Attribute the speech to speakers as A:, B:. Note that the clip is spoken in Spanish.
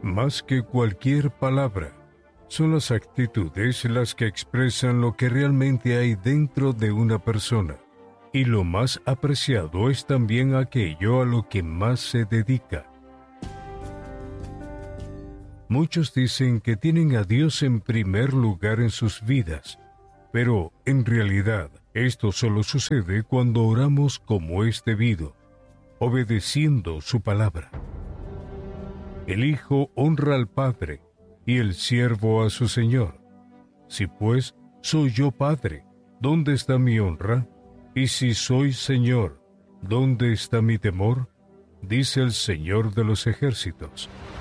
A: Más que cualquier palabra, son las actitudes las que expresan lo que realmente hay dentro de una persona. Y lo más apreciado es también aquello a lo que más se dedica. Muchos dicen que tienen a Dios en primer lugar en sus vidas, pero en realidad esto solo sucede cuando oramos como es debido, obedeciendo su palabra. El Hijo honra al Padre y el siervo a su Señor. Si pues soy yo Padre, ¿dónde está mi honra? Y si soy Señor, ¿dónde está mi temor? Dice el Señor de los ejércitos.